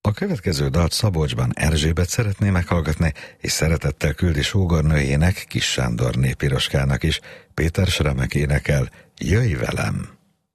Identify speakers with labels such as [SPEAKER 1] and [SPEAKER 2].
[SPEAKER 1] A következő dalt Szabolcsban Erzsébet szeretné meghallgatni, és szeretettel küldi sógornőjének, Kis Sándorné Piroskának is. Péter Sremek énekel, Jöjj velem!